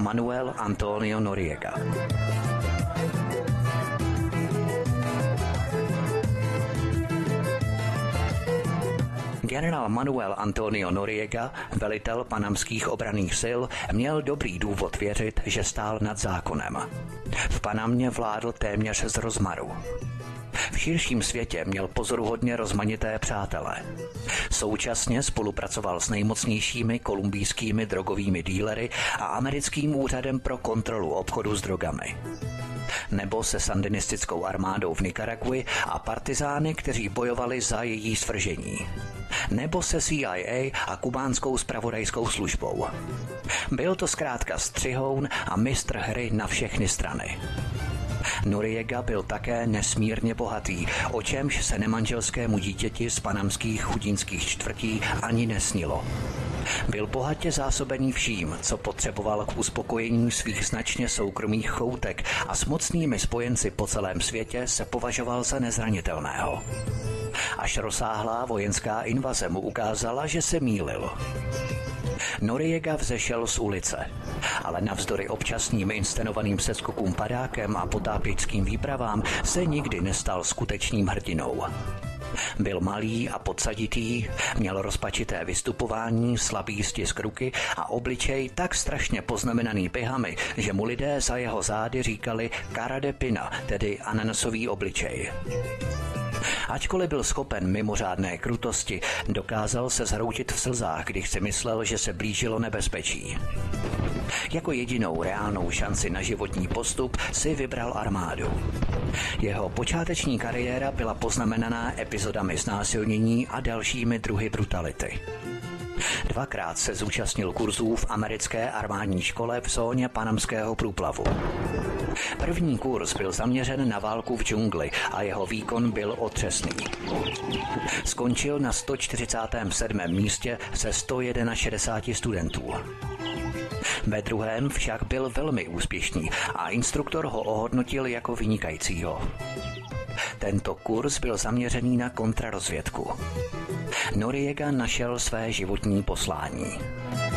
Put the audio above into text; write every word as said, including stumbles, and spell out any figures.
Manuel Antonio Noriega. Generál Manuel Antonio Noriega, velitel panamských obranných sil, měl dobrý důvod věřit, že stál nad zákonem. V Panamě vládl téměř z rozmaru. V širším světě měl pozoruhodně rozmanité přátele. Současně spolupracoval s nejmocnějšími kolumbijskými drogovými dílery a americkým úřadem pro kontrolu obchodu s drogami. Nebo se sandinistickou armádou v Nikaragui a partizány, kteří bojovali za její svržení. Nebo se C I A a kubánskou zpravodajskou službou. Byl to zkrátka střihoun a mistr hry na všechny strany. Noriega byl také nesmírně bohatý, o čemž se nemanželskému dítěti z panamských chudinských čtvrtí ani nesnilo. Byl bohatě zásobený vším, co potřeboval k uspokojení svých značně soukromých choutek a s mocnými spojenci po celém světě se považoval za nezranitelného. Až rozsáhlá vojenská invaze mu ukázala, že se mýlil. Noriega vzešel z ulice, ale navzdory občasným inscenovaným seskokům padákem a potápěčským výpravám se nikdy nestal skutečným hrdinou. Byl malý a podsaditý, měl rozpačité vystupování, slabý stisk ruky a obličej tak strašně poznamenaný pihami, že mu lidé za jeho zády říkali cara de pina, tedy ananasový obličej. Ačkoliv byl schopen mimořádné krutosti, dokázal se zhroutit v slzách, když si myslel, že se blížilo nebezpečí. Jako jedinou reálnou šanci na životní postup si vybral armádu. Jeho počáteční kariéra byla poznamenaná epizodami znásilnění a dalšími druhy brutality. Dvakrát se zúčastnil kurzů v americké armádní škole v zóně panamského průplavu. První kurz byl zaměřen na válku v džungli a jeho výkon byl otřesný. Skončil na sto čtyřicátém sedmém místě ze sto šedesáti jedna studentů. Ve druhém však byl velmi úspěšný a instruktor ho ohodnotil jako vynikajícího. Tento kurz byl zaměřený na kontrarozvědku. Noriega našel své životní poslání.